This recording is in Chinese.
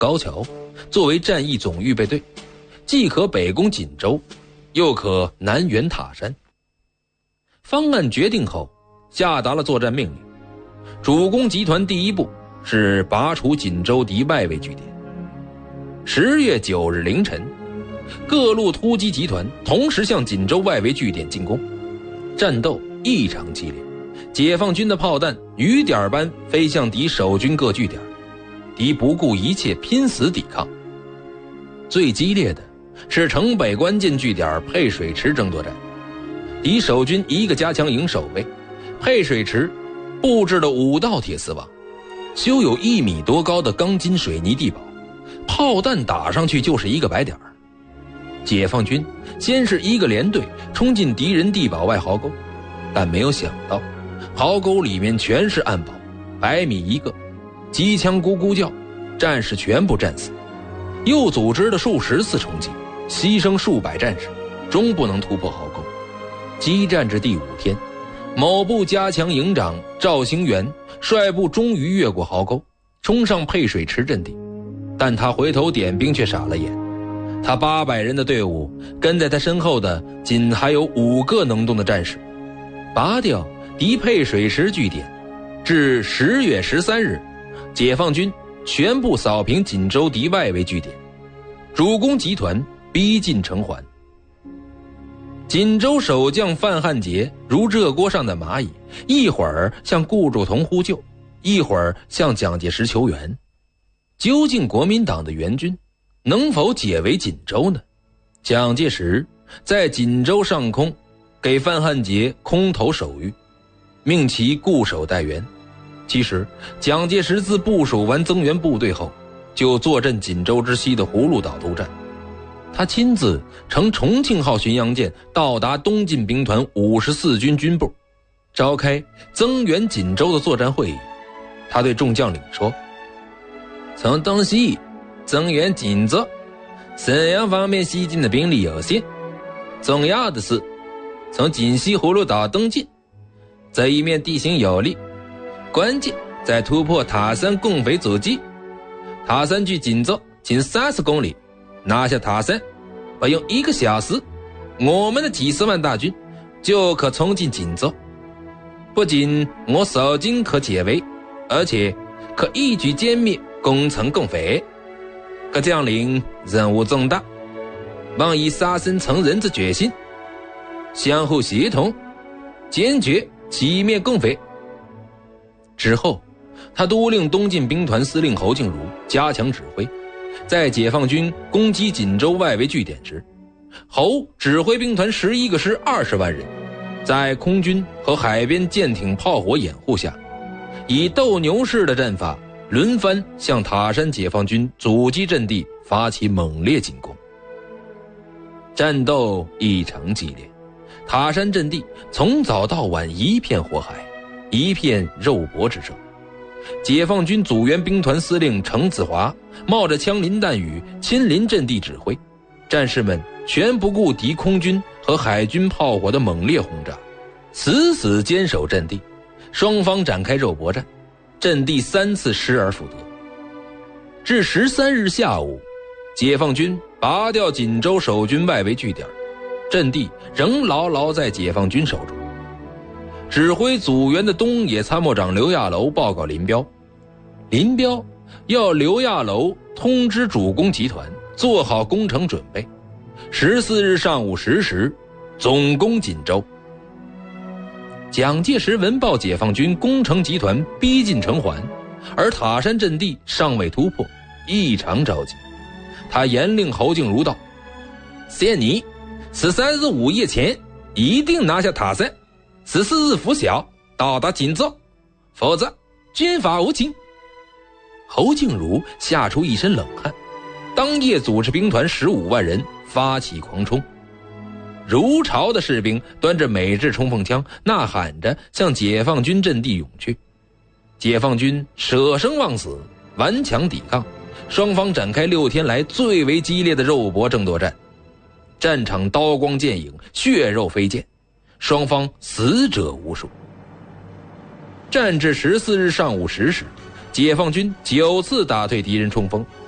高桥作为战役总预备队，既可北攻锦州，又可南援塔山。方案决定后，下达了作战命令。主攻集团第一步是拔除锦州敌外围据点。10月9日凌晨，各路突击集团同时向锦州外围据点进攻，战斗异常激烈，解放军的炮弹雨点般飞向敌守军各据点，敌不顾一切拼死抵抗。最激烈的是城北关键据点配水池争夺战，敌守军一个加强营守备，配水池布置了5道铁丝网，修有1米多高的钢筋水泥地堡，炮弹打上去就是一个白点儿。解放军先是一个连队冲进敌人地堡外壕沟，但没有想到壕沟里面全是暗堡，100米一个，机枪咕咕叫，战士全部战死。又组织了数十次冲击，牺牲数百战士，终不能突破壕沟。激战至第5天，某部加强营长赵兴元率部终于越过壕沟，冲上配水池阵地，但他回头点兵却傻了眼。他800人的队伍跟在他身后的仅还有5个能动的战士。拔掉敌配水池据点，至10月13日，解放军全部扫平锦州敌外围据点，主攻集团逼近城环。锦州守将范汉杰如热锅上的蚂蚁，一会儿向顾祝同呼救，一会儿向蒋介石求援。究竟国民党的援军能否解围锦州呢？蒋介石在锦州上空给范汉杰空投手谕，命其固守待援。其实蒋介石自部署完增援部队后，就坐镇锦州之西的葫芦岛督战。他亲自乘重庆号巡洋舰到达东进兵团54军军部，召开增援锦州的作战会议。他对众将领说，从东西增援锦州，沈阳方面西进的兵力有限，重要的是从锦西葫芦岛东进，这一面地形有利，关键在突破塔山共匪阻击。塔山距锦州仅30公里，拿下塔山不用1个小时，我们的几10万大军就可冲进锦州。不仅我守军可解围，而且可一举歼灭攻城共匪。各将领任务重大，望以杀身成仁之决心，相互协同，坚决击灭共匪。之后他督令东进兵团司令侯静茹加强指挥。在解放军攻击锦州外围据点时，侯指挥兵团11个师20万人，在空军和海边舰艇炮火掩护下，以斗牛式的战法轮番向塔山解放军阻击阵地发起猛烈进攻。战斗异常激烈，塔山阵地从早到晚一片火海，一片肉搏之声。解放军阻援兵团司令程子华冒着枪林弹雨亲临阵地指挥，战士们全不顾敌空军和海军炮火的猛烈轰炸，死死坚守阵地。双方展开肉搏战，阵地3次失而复得。至13日下午，解放军拔掉锦州守军外围据点，阵地仍牢牢在解放军手中。指挥阻援的东野参谋长刘亚楼报告林彪，林彪要刘亚楼通知主攻集团做好攻城准备，14日上午10时总攻锦州。蒋介石闻报解放军攻城集团逼近城环，而塔山阵地尚未突破，异常着急。他严令侯静茹道，限你13日午夜前一定拿下塔山，14日拂晓到达锦州，否则军法无情。侯静茹吓出一身冷汗，当夜组织兵团15万人发起狂冲。如潮的士兵端着美制冲锋枪，呐喊着向解放军阵地涌去。解放军舍生忘死，顽强抵抗，双方展开6天来最为激烈的肉搏争夺战。战场刀光剑影，血肉飞溅，双方死者无数。战至14日上午10时，解放军9次打退敌人冲锋，